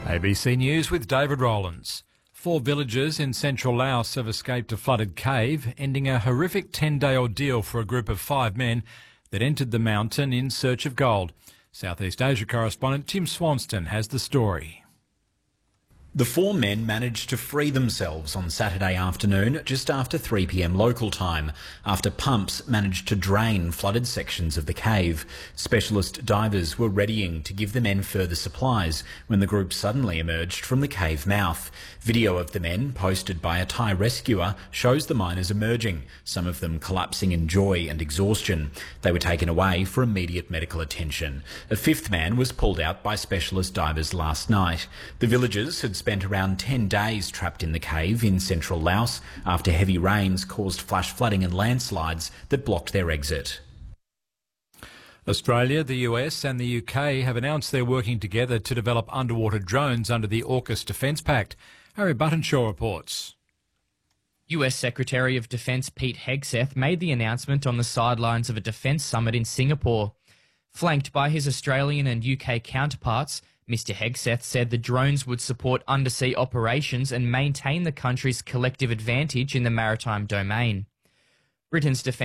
ABC News with David Rowlands. 4 villagers in central Laos have escaped a flooded cave, ending a horrific 10-day ordeal for a group of 5 men that entered the mountain in search of gold. Southeast Asia correspondent Tim Swanston has the story. The 4 men managed to free themselves on Saturday afternoon just after 3 p.m. local time, after pumps managed to drain flooded sections of the cave. Specialist divers were readying to give the men further supplies when the group suddenly emerged from the cave mouth. Video of the men, posted by a Thai rescuer, shows the miners emerging, some of them collapsing in joy and exhaustion. They were taken away for immediate medical attention. A 5th man was pulled out by specialist divers last night. The villagers had spent around 10 days trapped in the cave in central Laos after heavy rains caused flash flooding and landslides that blocked their exit. Australia, the US and the UK have announced they're working together to develop underwater drones under the AUKUS Defence Pact. Harry Buttonshaw reports. US Secretary of Defence Pete Hegseth made the announcement on the sidelines of a defence summit in Singapore. Flanked by his Australian and UK counterparts, Mr Hegseth said the drones would support undersea operations and maintain the country's collective advantage in the maritime domain. Britain's defence